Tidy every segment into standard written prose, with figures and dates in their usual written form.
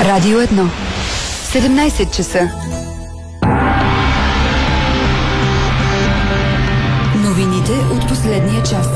Радио 1. 17 часа. Новините от последния час.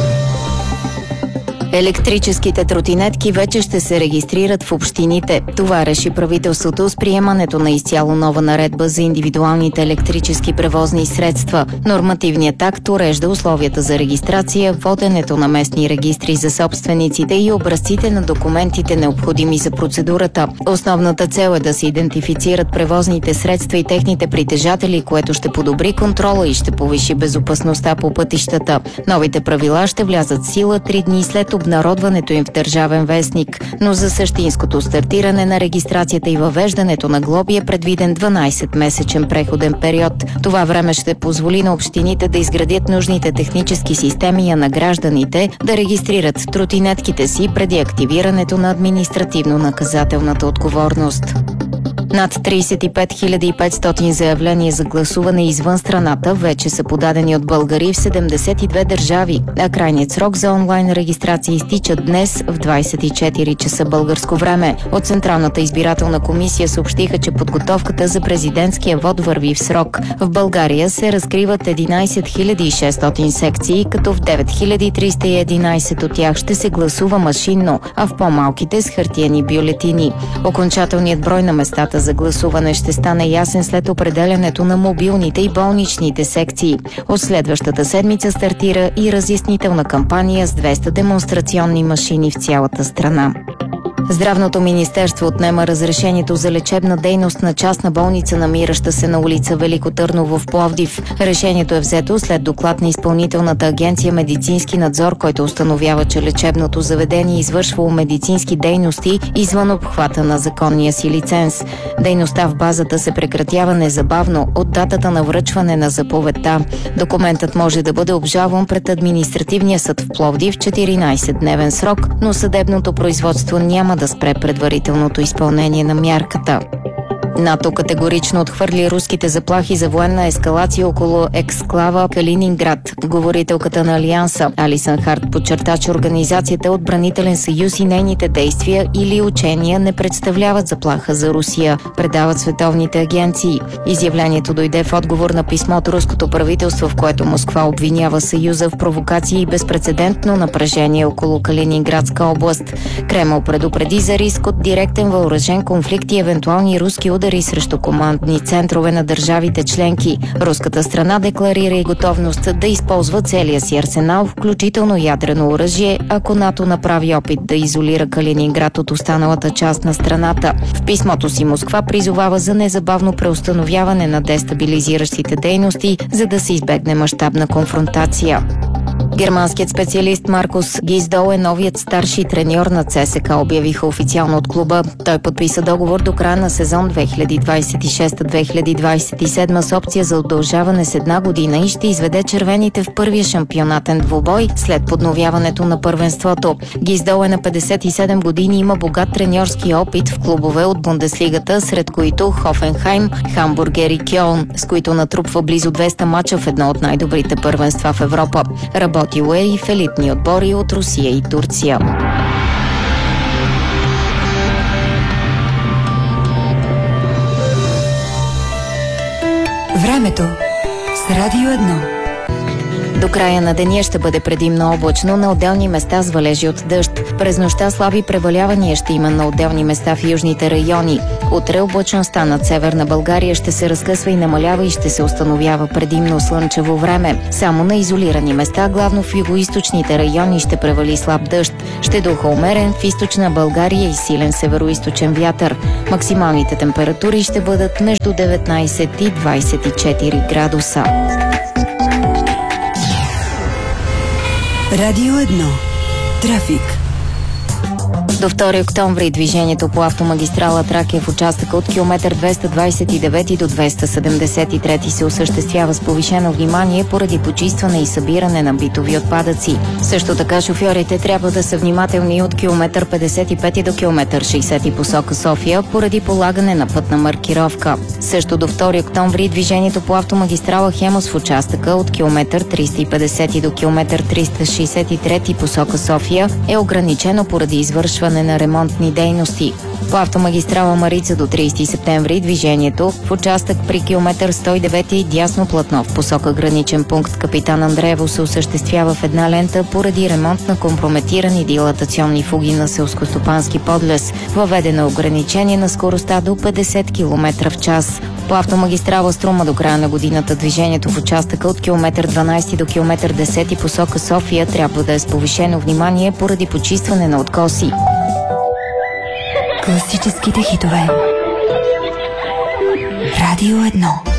Електрическите тротинетки вече ще се регистрират в общините. Това реши правителството с приемането на изцяло нова наредба за индивидуалните електрически превозни средства. Нормативният акт урежда условията за регистрация, воденето на местни регистри за собствениците и образците на документите, необходими за процедурата. Основната цел е да се идентифицират превозните средства и техните притежатели, което ще подобри контрола и ще повиши безопасността по пътищата. Новите правила ще влязат в сила 3 дни след обнародването им в Държавен вестник, но за същинското стартиране на регистрацията и въвеждането на глоби е предвиден 12-месечен преходен период. Това време ще позволи на общините да изградят нужните технически системи, а на гражданите да регистрират тротинетките си преди активирането на административно-наказателната отговорност. Над 35 500 заявления за гласуване извън страната вече са подадени от българи в 72 държави, а крайният срок за онлайн регистрация изтича днес в 24 часа българско време. От Централната избирателна комисия съобщиха, че подготовката за президентския вод върви в срок. В България се разкриват 11 600 секции, като в 9311 от тях ще се гласува машинно, а в по-малките с хартиени бюлетини. Окончателният брой на местата за гласуване ще стане ясен след определянето на мобилните и болничните секции. От следващата седмица стартира и разяснителна кампания с 200 демонстрационни машини в цялата страна. Здравното министерство отнема разрешението за лечебна дейност на частна болница, намираща се на улица Велико Търново в Пловдив. Решението е взето след доклад на Изпълнителната агенция медицински надзор, който установява, че лечебното заведение извършвало медицински дейности извън обхвата на законния си лиценз. Дейността в базата се прекратява незабавно от датата на връчване на заповедта. Документът може да бъде обжалван пред административния съд в Пловдив в 14-дневен срок, но съдебното производство няма да спре предварителното изпълнение на мярката. НАТО категорично отхвърли руските заплахи за военна ескалация около ексклава Калининград. Говорителката на Алианса Алисън Харт подчерта, че организацията е отбранителен съюз и нейните действия или учения не представляват заплаха за Русия, предават световните агенции. Изявлението дойде в отговор на писмо от руското правителство, в което Москва обвинява съюза в провокации и безпрецедентно напрежение около Калининградска област. Кремъл предупреди за риск от директен въоръжен конфликт и евентуални руски удари срещу командни центрове на държавите членки. Руската страна декларира и готовност да използва целия си арсенал, включително ядрено оръжие, ако НАТО направи опит да изолира Калининград от останалата част на страната. В писмото си Москва призовава за незабавно преустановяване на дестабилизиращите дейности, за да се избегне мащабна конфронтация. Германският специалист Маркус Гиздол е новият старши треньор на ЦСКА, обявиха официално от клуба. Той подписа договор до края на сезон 2026-2027 с опция за удължаване с 1 година и ще изведе червените в първия шампионатен двубой след подновяването на първенството. Гиздол е на 57 години и има богат треньорски опит в клубове от Бундеслигата, сред които Хофенхайм, Хамбургер и Кьолн, с които натрупва близо 200 мача в едно от най-добрите първенства в Европа. Работил е и в елитни отбори от Русия и Турция. Времето с Радио 1. До края на деня ще бъде предимно облачно, на отделни места с валежи от дъжд. През нощта слаби превалявания ще има на отделни места в южните райони. Утре облачността над Северна България ще се разкъсва и намалява и ще се установява предимно слънчево време. Само на изолирани места, главно в югоизточните райони, ще превали слаб дъжд. Ще духа умерен в източна България и силен североизточен вятър. Максималните температури ще бъдат между 19 и 24 градуса. Радио 1. Трафик. До 2 октомври движението по автомагистрала Тракия в участъка от километър 229 до 273 се осъществява с повишено внимание поради почистване и събиране на битови отпадъци. Също така шофьорите трябва да са внимателни от километър 55 до километър 60 посока София поради полагане на пътна маркировка. Също до 2 октомври движението по автомагистрала Хемос в участъка от километър 350 до километър 363 посока София е ограничено поради извършване извършване на ремонтни дейности. По автомагистрала Марица до 30 септември движението в участък при километър 109 и дясно платно в посока граничен пункт Капитан Андреево се осъществява в една лента поради ремонт на компрометирани дилатационни фуги на селскостопански подлез. Въведено ограничение на скоростта до 50 км в час. По автомагистрала Струма до края на годината движението в участъка от километър 12 до километър 10 посока София трябва да е с повишено внимание поради почистване на откоси. Класическите хитове. Радио 1.